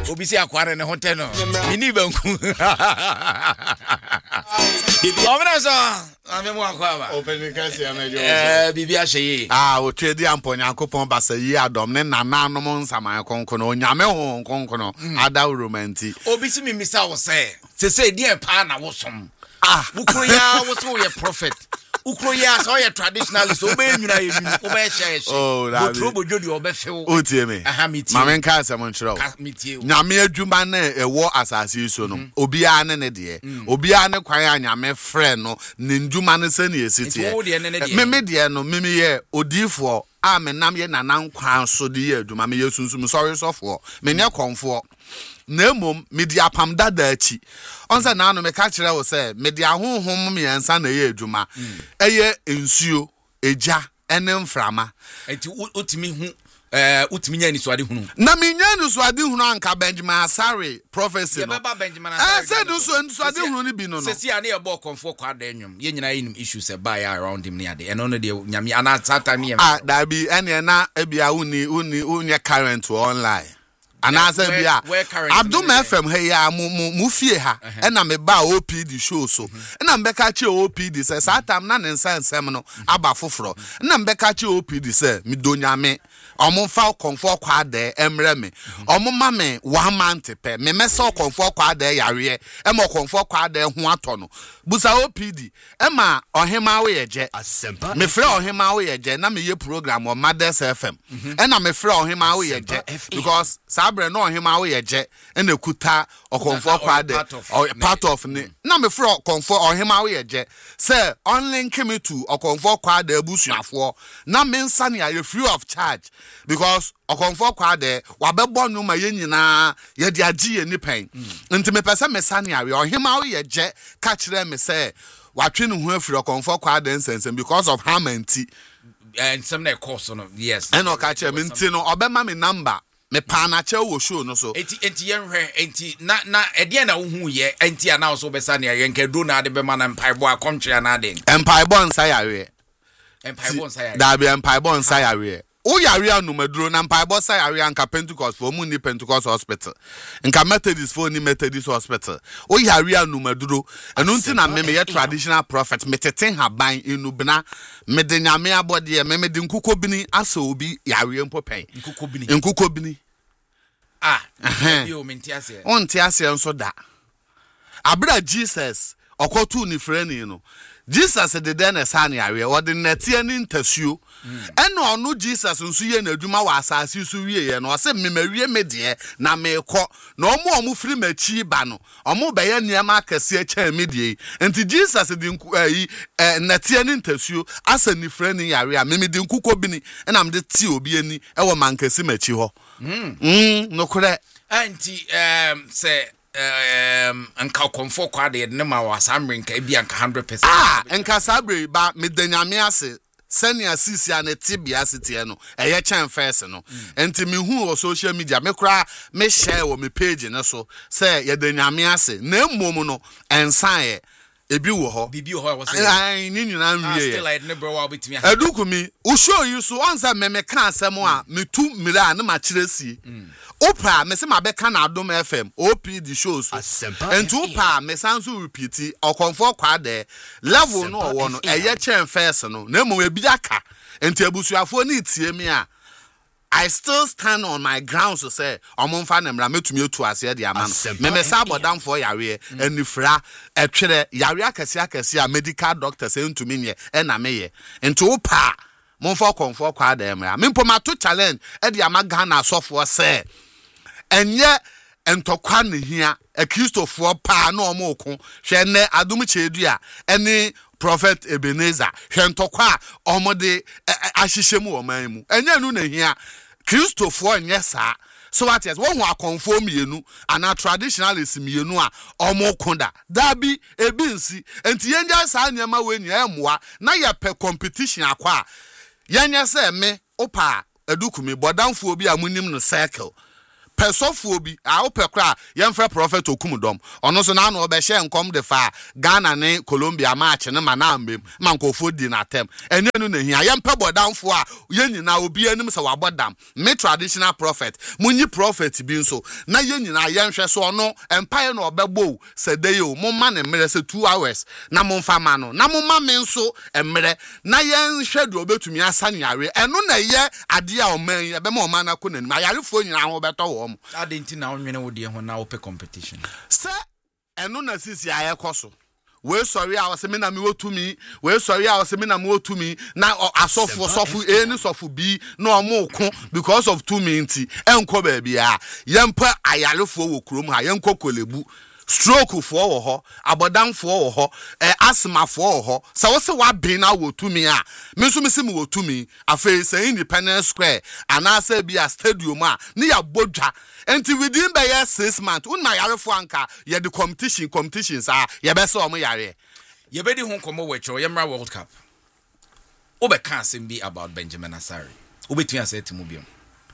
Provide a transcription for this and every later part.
Obi si akware ne hotel no. Mini banku. Omna so, amemu akwa. Open kasi amejo. Bibi ahye. O trade ampo Nyankopon basa yi adom ne nananom nsaman konkono onyame ho konkono ada romanti. Obi si mi misa wo say die pa na wo som. Ukro ya wo so ye prophet. Ukro ya so ye traditionalist obe nwuna ye bi obe share. Bo trobo jodi obe few. O tie me. Mama nka asem nchiro. Nyame adwuma na ewo asase so no. Obi a ne de. Obi a ne kwan a nyame frɛ no ne ndwuma ne se ne esitie. Me de no me ye odifo a me nam ye nanan kwan so de ye adwuma me ye sunsum sorry sofo. Me ne konfo. Na mom media pam dada achi onse na anu me ka kire wo se media honhom me yansa na ye adwuma eye ensuo eja ene mframa enti utimi hu utimi nya ni so ade hunu na me nya ni so ade hunu anka Benjamin Asare prophecy no Benjamin Asare said so ade hunu ni bi no se sia na ye bo konfo kwa da nwum ye nyina yinim issues e buy around him ne ade eno no de nyame ana satan ye da bi ene na ebia uni current online anasa bia Abdul FM he ya mu fie ha na me ba OPD show so na mbeka chi OPD say satam na ne nsensem no aba foforo na mbeka chi OPD say mi donyame omfa konfo kwa de emre me omma me 1 month pe me mesa konfo kwa de yare e mo konfo kwa de ho ato no busa OPD e ma ohema wo yeje me frɛ ohema wo yeje na me ye program o Mothers FM e na me frɛ ohema wo yeje because sabre no ohema wo yeje e na kuta okonfo kwa de part of ni na me frɛ konfo ohema wo yeje say unlink me to okonfo kwa de abusuafo na me nsa ne aye free of charge because okonfo kwa de wabebo nyuma ye nyina ye de agi ye nipan nti me pese me sane awe ohema wo yeje ka kire me say watwe ne ho afiri okonfo kwa de nsensem because of harmanti and some na course no yes and o ka kire me nti no obema me number me pa na che wo show no so enti yenhwe enti na ede na wo hu ye enti ana so be sane aye nka do na de be ma na mpaibo akomtwe na de mpaibo nsa yawe mpaibo nsa yawe da be mpaibo nsa yawe o yare anumaduro na mpaibo sa yare anka Pentecost for mu ni Pentecost hospital nka Methodist for ni Methodist hospital o yare anumaduro enu nti na me ye traditional prophet metete haban enubna me de nyame abode me de nkukobini asa obi yare mpopen nkukobini yo mentiase ontiase nso da abra Jesus okotu ni freni no Jesus de den esane awe wo de netie ni ntasuo eno onu Jesus nso ye na adwuma wa asase so wie ye no o se memawie medie na mekọ na omu firi machi ba no omu be ye niam akase acha medie enti Jesus de netie ni ntasuo asa ni frani yare a memedi nkuko bi ni na mde ti obi ani e wo mankasi machi ho no kure anti say anka konfo kwa de ne ma wa samre nka bi anka 100% enka sabre ba medanyame ase senior sisi ane tibia sitie no eye chan first no enti me hu o social media me kra me share wo me page ne so say yedanyame ase na mmom no ensan ebi wo ho bibi ho wo say ai ni nyuna nwie still like ne bro wa betimi edukumi wo show you so onza me ka asem a me tu mira na ma kiresi opa me se ma be ka na Adom FM OPD shows and opa me sanso repeat okonfo kwa de level no wo no eye chen first no na mo ebi aka enti abusuafo ni tie me a I still stand on my grounds to say omonfa na mra metumi etu ase de ama no me sa bodam for yare enifra etwere yare akase a medical doctors entumi nye na meye enti opa monfa konfo kwa de mra me mpomato challenge e de ama Ghana asofo say enye entokwa ne hia a Christopher pa na omoko hwe ne Adom chedu a ene prophet Ebenezer hwe ntokwa omode ahyehyemu oman mu enye nu na hia Christopher nye sa so what is one who conform mienu ana traditionalist mienu a omoko da bi ebinsi enti yenja sa nyama we nya emoa na ye pe competition akwa yenya se me opa edukumi bodamfo obi a munim no circle pesofo bi a opekra yemfre prophet okumdom ono so na no obehye nkom de fa Ghana ne Colombia match ne manambem mankofo di na tem enenu na hia yempe bodamfo a yenyina obi anim se wabodam me traditional prophet munyi prophet bi nso na yenyina yenhwe so ono empire na obegbo sedeyo momma ne mere se 2 hours na momfa ma no na momma me nso emere na yenhwe de obetumi asanyare eno na ye ade a oman ye be ma oman na konanim ayarefo nyina ho beto wo mo adenti na onwene wo de ho na open competition se eno na sisi ayekoso we sorry I was me na me wotumi we sorry I was me na me wotumi na sofu eni sofu bi na omoko because of 2 minutes enko ba bia yempa ayarefo wo krom ha yenko kolebu stroke for wo ho abodan for wo ho asthma for wo ho so wo se wa bin na wotumi a me so me se me wotumi afa say Independence Square anasa bi a stadium a ne ya bodwa enti within by 6 months una yarefo anka ye the competitions a ye be se o mo yare ye be di ho komo wecho yemra World Cup obeka asem bi about Benjamin Asare obetun ase timu biom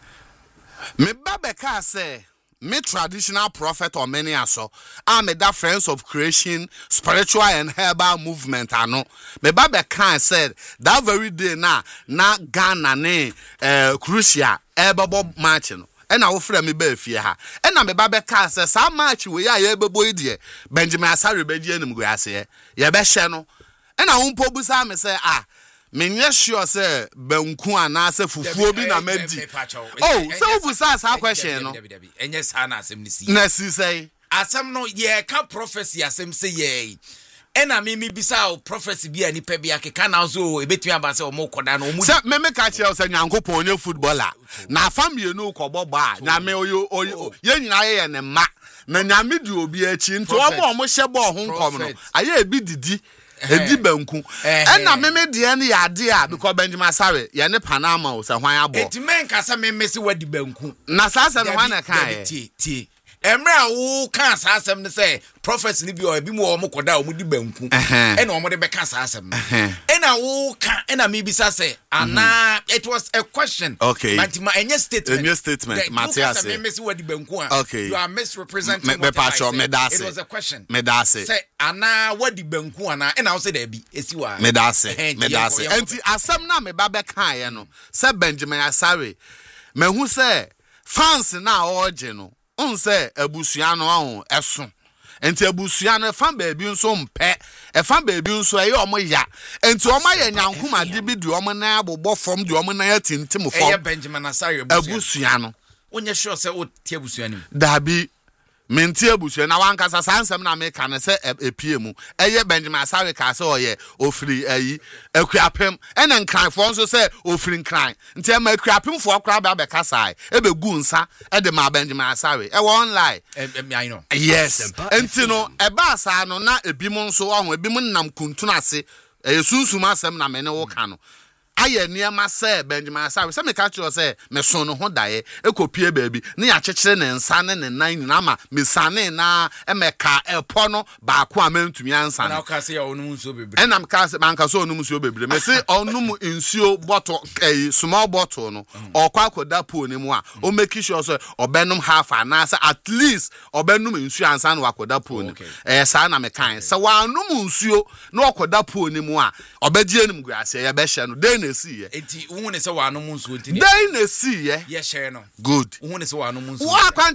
me babeka say me traditional prophet or many aso I'm that friends of creation spiritual and herbal movement ano me babeka said that very day na Ghana ne Croatia ebebo match no and I will frame me be fie ha and na me babeka say sa match we ya ebebo idie Benjamin Asare be die nim go ase ye be hye no and I won pobusa me say menye sure say banku anase fufuo bi na madi oh so busa sa question no enye sa na asem ni si na si say asem no ye ka prophecy asem say ye ena me bisa prophecy bi ani pa bi akeka na so ebetu aba say o mo koda na o mu se me ka che o say nyankopon onye footballer na family no kobo ba na me oyo ye nyina ye ne ma na nyame di obi achi nto o mo hye bo ho nkom no aye ebi didi edi banku na meme de ne yade a because Benjamin Asare ye ne Panama o se hwan abo eti men kasa meme se wadi banku na sasa no hwan na kan tie emra wo kan asem ne say prophets ni bi o bi mu o mo koda o mu di banku e na o mo de be kan asem e na wo kan e na me bisa say ana it was a question but my any statement Matthias meme se wadi banku you are misrepresenting me pacho me dase it was a question me dase say ana wadi banku ana e na wo say da bi esi wa me dase enti asem na me ba be kan ye no say Benjamin Asare me hu say fans na oje no onse abusua no ahụ eso enti abusua no fan baabi nso mpe fan baabi nso ayi omo ya enti omo ya nyankuma de bi di omo na abobọ fom di omo na ya tintim fom Benjamin Asare abusua no onye sure say o tie abusua ni dabi menti abusua na wankasa sansem na me kan se epie mu eye Benjamin Asare ka se oye ofiri ayi akuapem ene nkranfo nso se ofiri nkran nti e ma akuapem fo akra ba be kasai e be gu nsa e de ma Benjamin Asare e won lie I know yes enti no e ba asa no na ebi mu nso ohun ebi mu nam kuntun ase e sunsum asem na me ne wo ka no aye niema say Benjamin Asare say me ka kiro say me so no ho dae ekopie baabi ne ya kyekere ne nsa ne ne nan nyina ma me sane na emeka epo no ba ko amantumi ansa na ka say onum nsuo bebre enam ka say man ka so onum nsuo bebre me say onum nsuo bottle small bottle no okwa akoda po ne mu a o make sure so obenum half na say at least obenum nsuo ansa na akoda po ne sa na me kan say wa onum nsuo na akoda po ne mu a obegye nim guase ye be hye no den see ye enti wo ne se wa no munso enti dey na see ye ye share no good wo ne se wa no munso wa kwan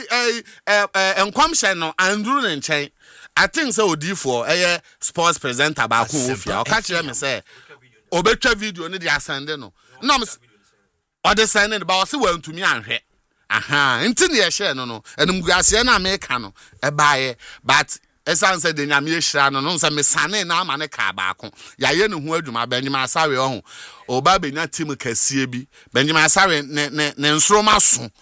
enkom hye no Andrew ne nchen I think say odifo sports presenter ba ko ofia o ka kire me say obetwa video ne dia sende no na me o de sende ba o se wa ntumi anhwe enti ne ye share no enum guase na me ka no e baaye but esan se de nyame ehira no no nsa me sane na ama ne ka baako ya ye ne ho adwuma Benjamin Asare ohun oba benya team kasie bi Benjamin Asare ne nsroma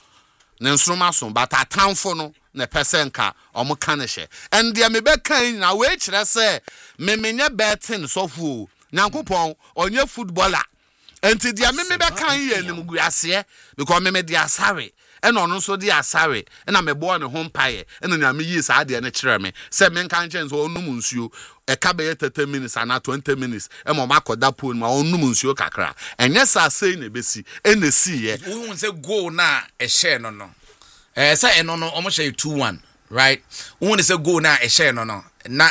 so but atamfo no ne pesenka omo kanehye ende me be kan na we kire se me menye betting sofu nyankopon onye footballer enti dia me be kan ye nim guase because me de Asare ena ono nso de Asare ena me bo ne ho mpaye ena nya me yi sa de ne kire me se me kan chen so onum nsuo e ka be 30 minutes ana 20 minutes e mo makoda pool ma onum nsuo kakra enye sa sei ne besi ena si ye wo se go na e share no say eno no almost share 2-1, right? When they say go na e share no na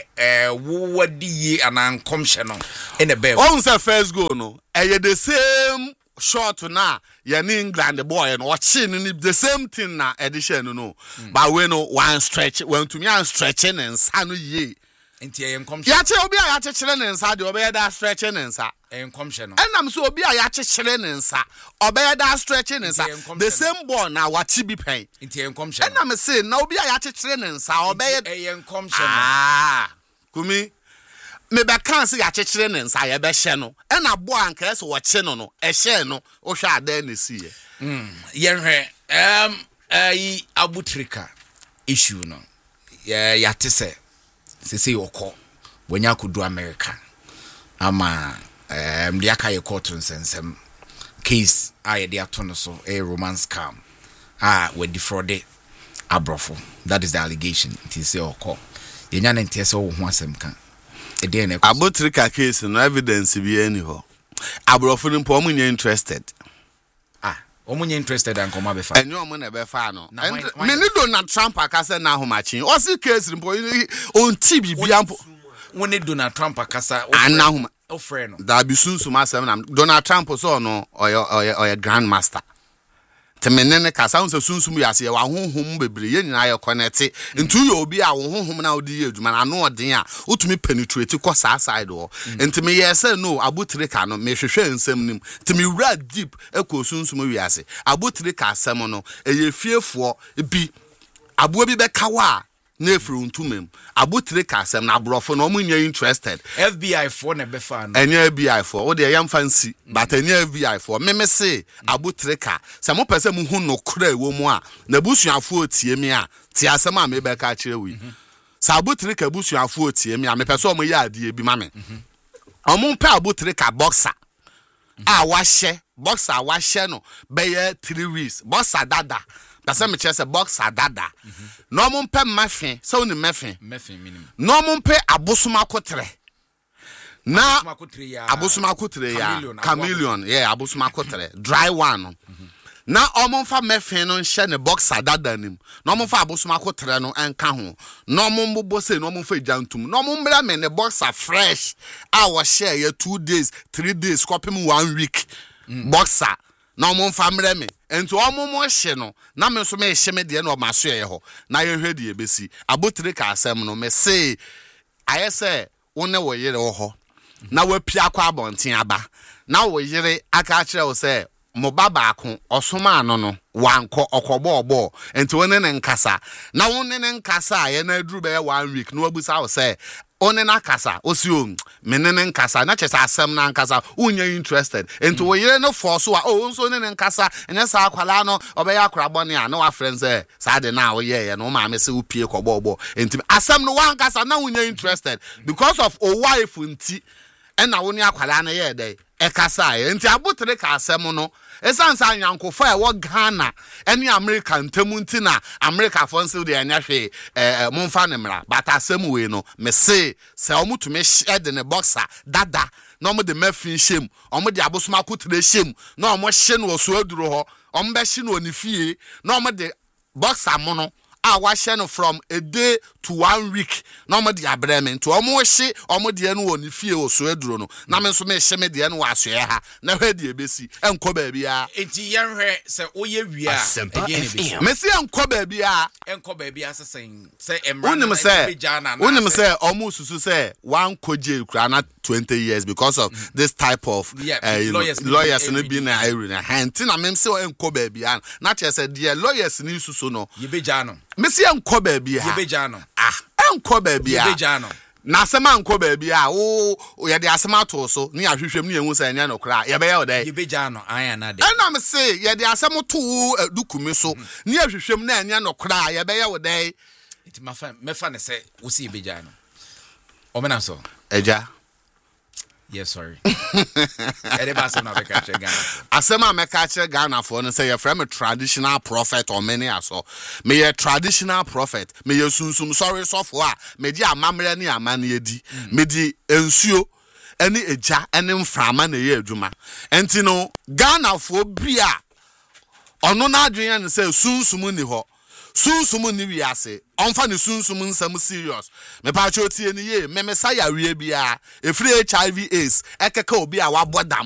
wo wadi ye anan commission no in the bell. On say first goal no the same shot na in England the boy and watching the same thing na edition no but we no one stretch when to me and stretching and sanu ye enti e commission ya che obi a ya chechire ne nsa de obi da stretching ne nsa e commission no enam so obi a ya chechire ne nsa obi da stretching ne nsa the same ball na wachi bi pen enti e commission enam say na obi a ya chechire ne nsa obi e commission kumi me be kan se ya chechire ne nsa ye be hye no ena bo anka se wo che no no e hye no wo hwa ada na si ye yenhwe abutrika issue no ya tese sisi yoko wanya kudu America ama mdi aka ye court nsensem case aye de atono so a romance scam we defrauded abrofo. That is the allegation. It is yoko yenya na ntese wo ho asem kan e na abutrika case no evidence bi any ho abrofo no mpo omunye interested omunye interested and come abefa enyo omo na befa no me ni Donald Trump akasa na ahomachin o si case mpo on ti bibia mpo woni Donald Trump akasa anahoma o frɛ no da bisunsu masem na Donald Trump so no oye grandmaster temenene kasa unse sunsum yase ye wa honhom bebre ye nyina ye connect ntu ye obi a honhom na odi ye adwuma na no odin a utumi penetrate ko sa side wo ntime ye say no abutrika no me hwehwe nsam nim ntime wura deep eko sunsum wiase abutrika asem no eye fiefo bi abo bi be kawa na efru ntumem abutrika asem na abrofo no omunye interested FBI for na be fa no enya FBI for wo de yam fancy but enya FBI for me say abutrika se mo pese mu hu no kra ewo mu a na busuafo otie mi a ti asem a me be ka kire wi sa abutrika busuafo otie mi a me pese o mo ya ade bi ma me omo pe abutrika boxer a wahye boxer wahye no be 3 weeks boxer dada that's me chese boxer dada no mo mpe mafe so ni mafe minimum no mo mpe abosuma kotre na abosuma kotre ya chameleon yeah abosuma kotre dry one na omo mfa mafe no hye ne boxer dada nim no mo mfa abosuma kotre no enka ho no mo mbobo se no mo mfa jantum no mo mbra me ne boxer fresh a wo share ya 2 days 3 days kopim 1 week boxer na omo mfa mre me ento omo mo hye no na me so me hye me de na o maso ye ho na ye hwe de ebesi abutrika asem no me say ayese wone wo yire wo ho na wapia kwa abonten aba na wo yire aka kire wo say mo baba ako osoma ano no wanko okobo obo ento wone ne nkasa na wone ne nkasa ye na aduru be 1 week na wabusa wo say one na kasa osio menene nkasa na chesa asem na nkasa unye interested ento wo yire no force wa nso ne nkasa enya sa akwala no obeya akrabone a na wa friends sa de na wo ye no ma me se upie kobo ento asem no wan kasa na unye interested because of o wife nti ena wo ne akwala na ye dey e kasa enti abutre ka asem no esansa anyankofo e wo Ghana ene America ntemu nti na America fonse de anya hwe momfa ne mra but asem we no me se omutumi hye ne boxer dada na omo de mafin shem omo de abosoma kutre shem na omo hye no so aduro ho omo be hye no onifie na omo de boxer mo no a wa hye no from a day to 1 week na omo de abreme to omo hye omo de no onifie o so aduro no na me so me hye me de no aso ye ha na hwe de ebesi enko ba bia enti yenhwe se oye wi a me se enko ba bia sesen se emra unim se omo susu se wan koje kura na 20 years because of this type of lawyers no be na iron hand na me se enko ba bia na che se de lawyers ni susu no yebeja no me se enko ba bia yebeja no enko ba bia yebeja no na asema nko ba bia ye de asema to so ni ahwehwem ni ehun sa nya no kra ye be ye odai yebeja no anya na de na me se ye de asem to dukumi so ni ahwehwem na nya no kra ye be ye odai iti mefa ne se wo si yebeja no omena so eja yes sorry Everybody say na be catch Ghana asema me catch Ghana for no say you frame a traditional prophet or many aso me a traditional prophet me ye sunsum sorry so for me di amamre ni amane edi me di ensuo eni eja eni mframa na ye adwuma enti no Ghana for bia ono na adwen ne say sunsum ni ho sunsum ni wiase onfa ne sunsum nsam serious me pa cho tie ni ye me mesa yawe bia efiri HIV AIDS ekeka obi a wabodam